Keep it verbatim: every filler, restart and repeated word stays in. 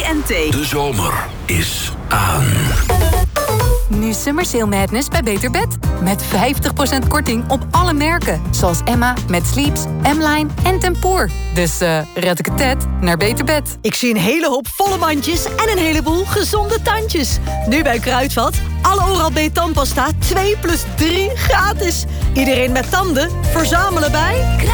N T. De zomer is aan. Nu Summer Sale Madness bij Beter Bed. Met vijftig procent korting op alle merken. Zoals Emma, Met Sleeps, M-Line en Tempoor. Dus uh, red ik het Ted naar Beter Bed. Ik zie een hele hoop volle mandjes en een heleboel gezonde tandjes. Nu bij Kruidvat. Alle Oral-B tandpasta twee plus drie gratis. Iedereen met tanden, verzamelen bij...